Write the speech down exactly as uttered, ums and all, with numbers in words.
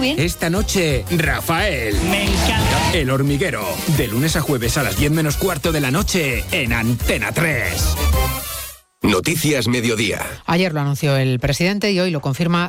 bien. Esta noche, Rafael. Me encanta. El Hormiguero. De lunes a jueves a las diez menos cuarto de la noche en Antena tres. Noticias Mediodía. Ayer lo anunció el presidente y hoy lo confirma